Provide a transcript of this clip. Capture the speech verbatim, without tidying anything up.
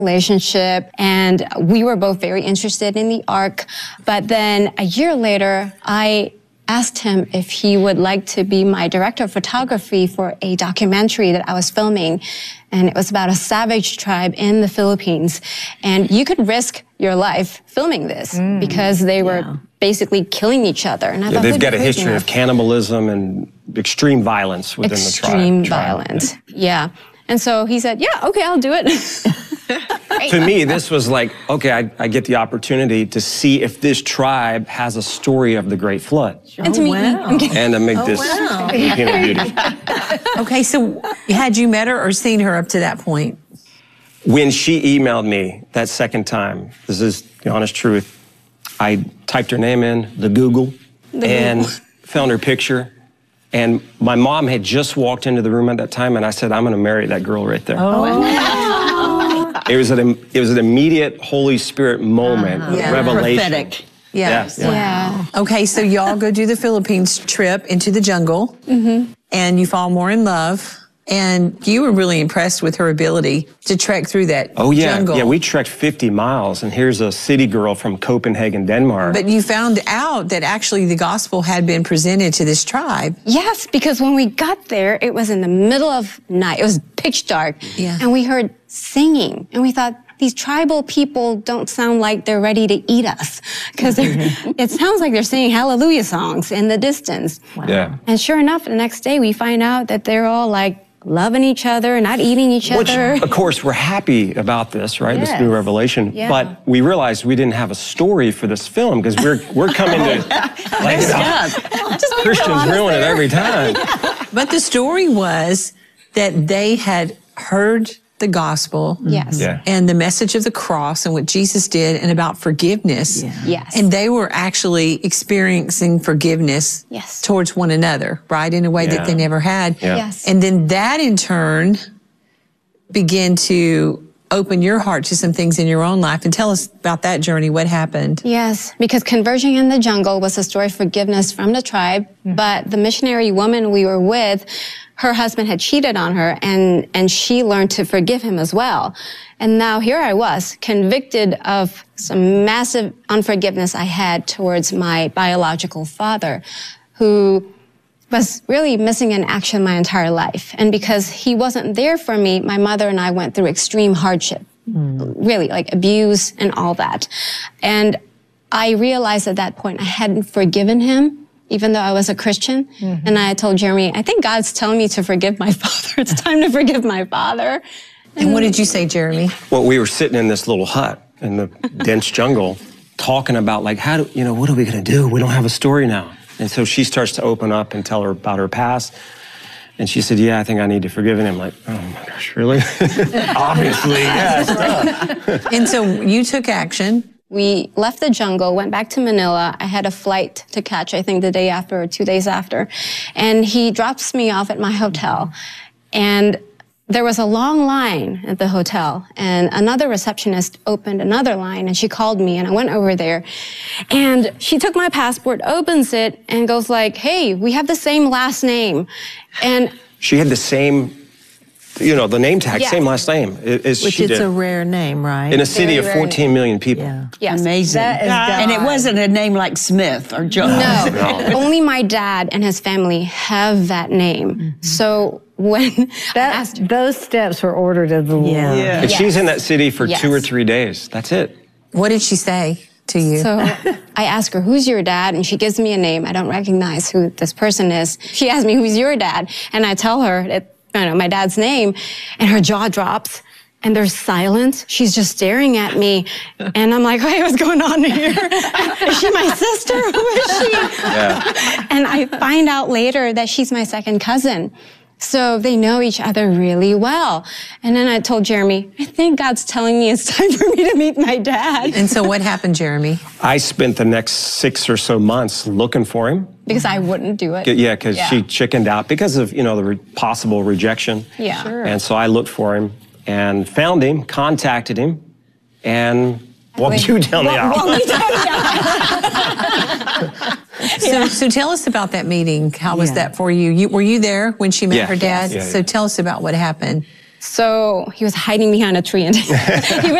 relationship, and we were both very interested in the Ark. But then a year later, I asked him if he would like to be my director of photography for a documentary that I was filming. And it was about a savage tribe in the Philippines. And you could risk your life filming this mm, because they were yeah. basically killing each other. And I yeah, thought they've got a history enough. of cannibalism and extreme violence within extreme the tribe. Extreme violence, yeah. And so he said, yeah, okay, I'll do it. To me, this was like, okay, I, I get the opportunity to see if this tribe has a story of the Great Flood. Oh, and to meet wow. me. And to make oh, this wow. human beauty. Okay, so had you met her or seen her up to that point? When she emailed me that second time, this is the honest truth, I typed her name in the Google the and Google. found her picture. And my mom had just walked into the room at that time, and I said, I'm going to marry that girl right there. Oh, wow. It was an it was an immediate Holy Spirit moment, uh-huh. yeah. revelation. Prophetic. Yeah. Yeah. yeah. Okay, so y'all go do the Philippines trip into the jungle, mm-hmm. and you fall more in love. And you were really impressed with her ability to trek through that oh, yeah. jungle. Yeah, we trekked fifty miles, and here's a city girl from Copenhagen, Denmark. But you found out that actually the gospel had been presented to this tribe. Yes, because when we got there, it was in the middle of night. It was pitch dark. Yeah. And we heard singing. And we thought, these tribal people don't sound like they're ready to eat us. Because it sounds like they're singing hallelujah songs in the distance. Wow. Yeah. And sure enough, the next day we find out that they're all like, loving each other, not eating each Which, other. of course, we're happy about this, right? Yes. This new revelation. Yeah. But we realized we didn't have a story for this film because we're we're coming to like you know, Christians ruin it every time. But the story was that they had heard the gospel Yes. Yeah. and the message of the cross and what Jesus did and about forgiveness. Yeah. Yes. And they were actually experiencing forgiveness Yes. towards one another, right? In a way Yeah. that they never had. Yeah. Yes. And then that in turn began to open your heart to some things in your own life. And tell us about that journey. What happened? Yes, because Conversion in the Jungle was a story of forgiveness from the tribe, mm-hmm. but the missionary woman we were with, her husband had cheated on her, and, and she learned to forgive him as well. And now here I was, convicted of some massive unforgiveness I had towards my biological father, who was really missing in action my entire life. And because he wasn't there for me, my mother and I went through extreme hardship, mm. really, like abuse and all that. And I realized at that point I hadn't forgiven him, even though I was a Christian. Mm-hmm. And I told Jeremy, I think God's telling me to forgive my father. It's time to forgive my father. And, and what did you say, Jeremy? Well, we were sitting in this little hut in the dense jungle talking about like, how do, you know, what are we going to do? We don't have a story now. And so she starts to open up and tell her about her past. And she said, yeah, I think I need to forgive him. I'm like, oh my gosh, really? Obviously, yes. And so you took action. We left the jungle, went back to Manila. I had a flight to catch, I think the day after or two days after. And he drops me off at my hotel. And there was a long line at the hotel, and another receptionist opened another line, and she called me, and I went over there. And she took my passport, opens it, and goes like, hey, we have the same last name. And she had the same, you know, the name tag, Yes. same last name as Which she is did. a rare name, right? In a city Very of rare fourteen million people. Yeah. Yes. Amazing. That is And it God. wasn't a name like Smith or John. No, No. only my dad and his family have that name. Mm-hmm. So when I That, asked, those steps were ordered of the Lord. Yeah. And Yes. she's in that city for Yes. two or three days. That's it. What did she say to you? so I ask her, who's your dad? And she gives me a name. I don't recognize who this person is. She asks me, who's your dad? And I tell her, that, you know, my dad's name, and her jaw drops. And there's silence. She's just staring at me. And I'm like, hey, what's going on here? Is she my sister? Who is she? Yeah. And I find out later that she's my second cousin. So they know each other really well. And then I told Jeremy, I think God's telling me it's time for me to meet my dad. And so what happened, Jeremy? I spent the next six or so months looking for him. Because I wouldn't do it. Yeah, because Yeah. she chickened out because of, you know, the re- possible rejection. Yeah. Sure. And so I looked for him and found him, contacted him, and walked you down the aisle. Walk me down the aisle. So, so tell us about that meeting. How was Yeah. that for you? you? Were you there when she met Yeah. her dad? Yes. Yeah, so yeah. tell us about what happened. So he was hiding behind a tree and he